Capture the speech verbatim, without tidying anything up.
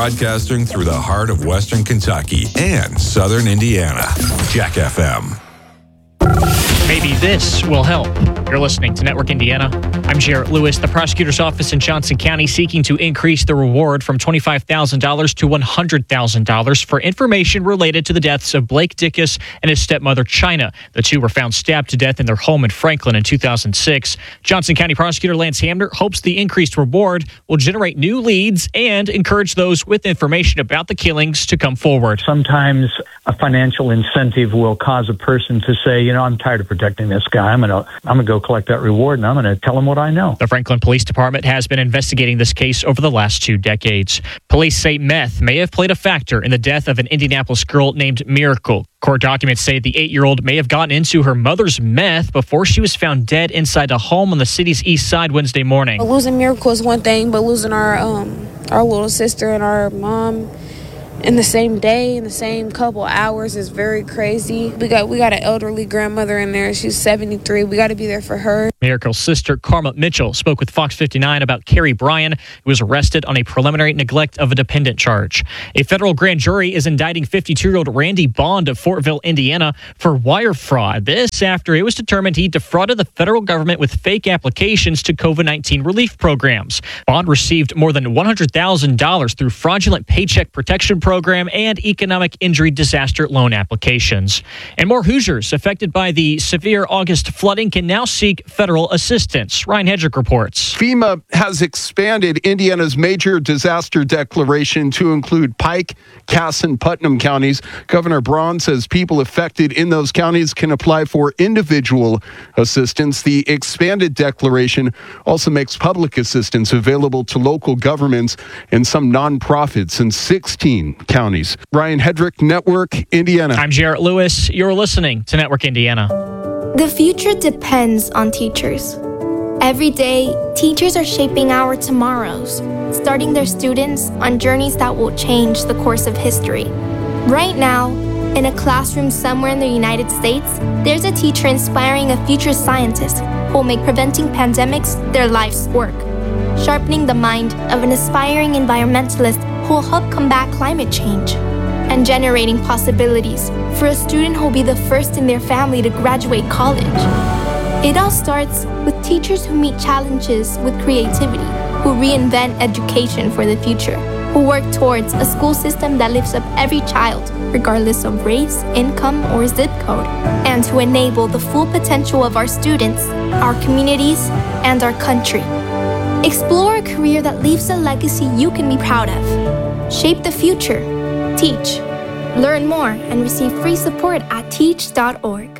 broadcasting through the heart of Western Kentucky and Southern Indiana. Jack F M. Maybe this will help. You're listening to Network Indiana. I'm Jarrett Lewis. The prosecutor's office in Johnson County seeking to increase the reward from twenty-five thousand dollars to one hundred thousand dollars for information related to the deaths of Blake Dickus and his stepmother, China. The two were found stabbed to death in their home in Franklin in two thousand six. Johnson County Prosecutor Lance Hamner hopes the increased reward will generate new leads and encourage those with information about the killings to come forward. Sometimes a financial incentive will cause a person to say, you know, I'm tired of protecting this guy. I'm going to I'm going to go collect that reward, and I'm going to tell him what I know. The Franklin Police Department has been investigating this case over the last two decades. Police say meth may have played a factor in the death of an Indianapolis girl named Miracle. Court documents say the eight-year-old may have gotten into her mother's meth before she was found dead inside a home on the city's east side Wednesday morning. Losing Miracle is one thing, but losing our um, our little sister and our mom in the same day, in the same couple hours is very crazy. We got we got an elderly grandmother in there. She's seventy-three. We got to be there for her. Miracle's sister, Karma Mitchell, spoke with Fox fifty-nine about Carrie Bryan, who was arrested on a preliminary neglect of a dependent charge. A federal grand jury is indicting fifty-two-year-old Randy Bond of Fortville, Indiana, for wire fraud. This after it was determined he defrauded the federal government with fake applications to COVID nineteen relief programs. Bond received more than one hundred thousand dollars through fraudulent Paycheck Protection Program and economic injury disaster loan applications. And more Hoosiers affected by the severe August flooding can now seek federal assistance. Ryan Hedrick reports. FEMA has expanded Indiana's major disaster declaration to include Pike, Cass, and Putnam counties. Governor Braun says people affected in those counties can apply for individual assistance. The expanded declaration also makes public assistance available to local governments and some nonprofits in sixteen counties. Ryan Hedrick, Network Indiana. I'm Jarrett Lewis. You're listening to Network Indiana. The future depends on teachers. Every day, teachers are shaping our tomorrows, starting their students on journeys that will change the course of history. Right now, in a classroom somewhere in the United States, there's a teacher inspiring a future scientist who will make preventing pandemics their life's work, sharpening the mind of an aspiring environmentalist who will help combat climate change, and generating possibilities for a student who will be the first in their family to graduate college. It all starts with teachers who meet challenges with creativity, who reinvent education for the future, who work towards a school system that lifts up every child, regardless of race, income, or zip code, and to enable the full potential of our students, our communities, and our country. Explore a career that leaves a legacy you can be proud of. Shape the future. Teach. Learn more and receive free support at teach dot org.